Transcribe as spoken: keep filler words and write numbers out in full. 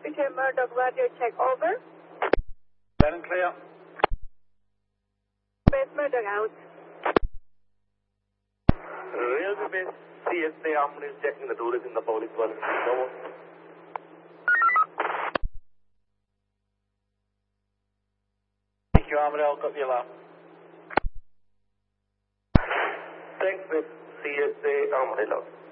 Peter Murdoch, radio check, over. Loud and clear. Base Murdoch out. Railway base, C S A Armory is checking the tourists in the police one. Over. Thank you, Armory, I'll got the alarm. Thanks, with C S A Armory Loud.